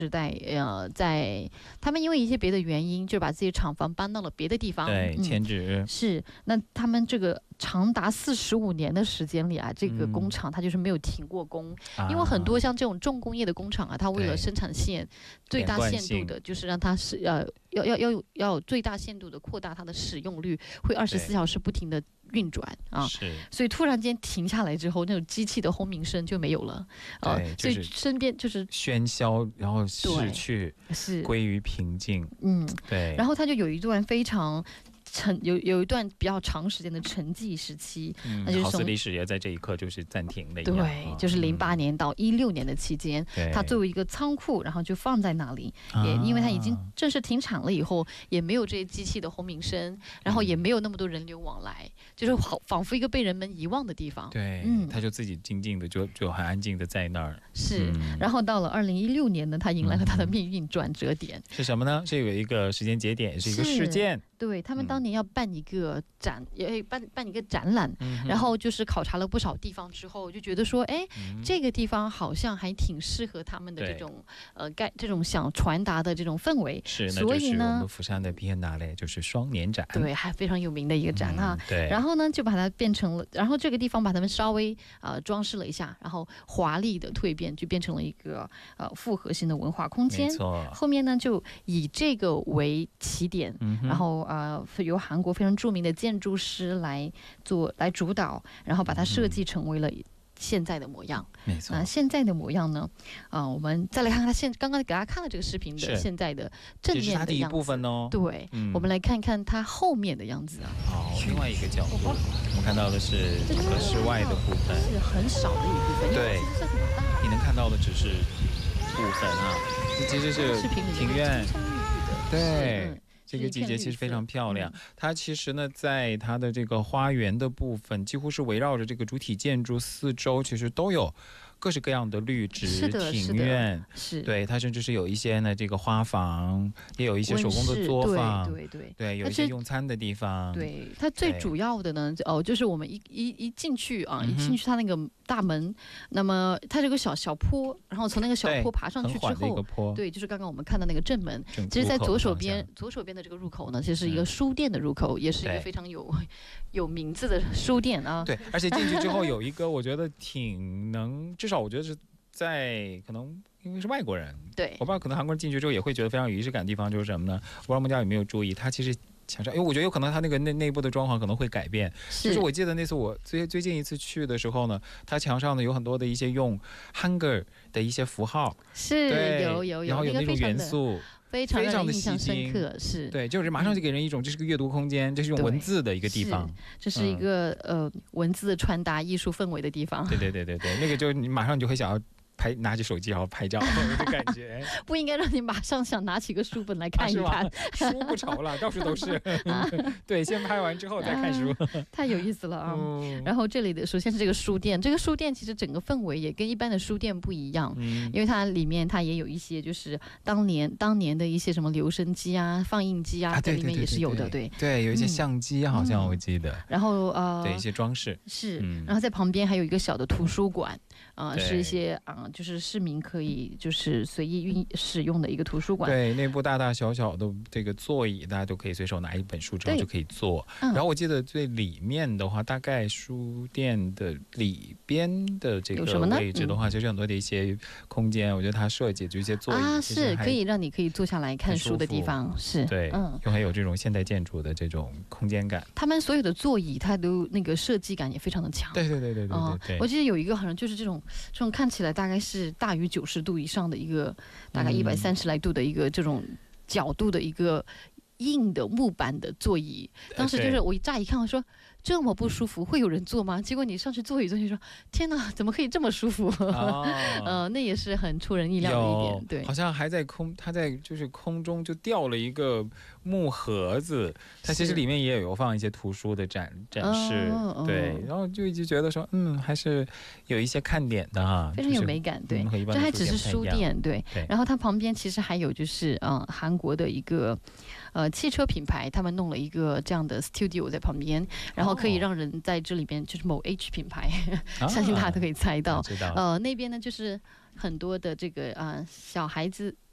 时代，在他们因为一些别的原因，就把自己的厂房搬到了别的地方。 对，迁址是。那他们这个长达45年的时间里啊，这个工厂它就是没有停过工，因为很多像这种重工业的工厂啊，它为了生产线最大限度的，就是让它是要最大限度的扩大它的使用率，会24小时不停的运转啊，所以突然间停下来之后，那种机器的轰鸣声就没有了，所以身边就是喧嚣，然后逝去， 是归于平静。对。 然后它就有一段非常有一段比较长时间的沉寂时期，那就是好似历史也在这一刻就是暂停的一样。 对，就是08年到16年的期间，它作为一个仓库，然后就放在那里，也因为它已经正式停产了以后，也没有这些机器的轰鸣声，然后也没有那么多人流往来，就是仿佛一个被人们遗忘的地方。 对，它就自己静静的就很安静的在那儿。 是，然后到了2016年呢，它迎来了它的命运转折点。 是什么呢？是有一个时间节点，是一个事件。 对，他们当年要办一个展，也办一个展览，然后就是考察了不少地方之后，就觉得说，哎，这个地方好像还挺适合他们的这种这种想传达的这种氛围。 是，所以呢，我们釜山的 Biennale 就是双年展， 对，还非常有名的一个展啊。 对， 然后呢，就把它变成了，然后这个地方把它们稍微装饰了一下，然后华丽的蜕变，就变成了一个复合性的文化空间。 没错。 后面呢，就以这个为起点，然后由韩国非常著名的建筑师来主导，然后把它设计成为了现在的模样。 没错。 现在的模样呢，我们再来看看它刚刚给大家看了这个视频的现在的正面的样子。这是它第一部分哦。 对，我们来看看它后面的样子啊。 好，另外一个角度，我们看到的是这个室外的部分， 是很少的一部分。 对，你能看到的只是部分啊，这其实是庭院。对。这个季节其实非常漂亮，它其实呢，在它的这个花园的部分，几乎是围绕着这个主体建筑四周，其实都有各式各样的绿植庭院，对，它甚至是有一些呢这个花房，也有一些手工的作坊，对，有一些用餐的地方。 对，它最主要的呢，就是我们一进去啊，一进去它那个大门，那么它这个小坡，然后从那个小坡爬上去之后，对，就是刚刚我们看到那个正门，其实在左手边的这个入口呢，其实是一个书店的入口，也是一个非常有名字的书店啊。 对，而且进去之后有一个我觉得挺能，至少我觉得是在可能因为是外国人，对，我不知道可能韩国人进去之后也会觉得非常有仪式感的地方就是什么呢？我不知道大家有没有注意，它其实墙上，因为我觉得有可能它那个内部的装潢可能会改变。就是我记得那次我最近一次去的时候呢，它墙上呢有很多的一些用 Hangul 的一些符号， 是有， 然后有那种元素。非常的印象深刻，是对，就是马上就给人一种这是个阅读空间，这是用文字的一个地方， 这是一个文字传达艺术氛围的地方。 对，那个就你马上就会想要拿起手机然后拍照的感觉。 不应该让你马上想拿起个书本来看一看， 书不愁了，到处都是。对，先拍完之后再看书， 太有意思了啊！然后这里的首先是这个书店，这个书店其实整个氛围也跟一般的书店不一样，因为它里面它也有一些就是当年的一些什么留声机啊、放映机啊，在里面也是有的， 对，有一些相机好像我记得， 然后对一些装饰是，然后在旁边还有一个小的图书馆。是一些就是市民可以就是随意使用的一个图书馆。对， 内部大大小小的这个座椅，大家都可以随手拿一本书之后就可以坐。然后我记得最里面的话，大概书店的里边的这个位置的话，就是很多的一些空间，我觉得它设计就一些座椅是可以让你可以坐下来看书的地方，是对，又还有这种现代建筑的这种空间感。 他们所有的座椅，它都那个设计感也非常的强。 对。 我记得有一个好像就是这种看起来大概是大于90度以上的一个，大概130来度的一个这种角度的一个硬的木板的座椅。当时就是我乍一看，我说这么不舒服，会有人坐吗？结果你上去坐一坐，就说天哪，怎么可以这么舒服？那也是很出人意料的一点。对， 好像还在它在就是空中就掉了一个木盒子，它其实里面也有放一些图书的展示。对，然后就一直觉得说，还是有一些看点的哈， 非常有美感。对，这还只是书店。对，然后它旁边其实还有就是韩国的一个汽车品牌，他们弄了一个这样的 studio 在旁边，然后可以让人在这里边就是某 H 品牌，相信大家都可以猜到。那边呢就是很多的这个小孩子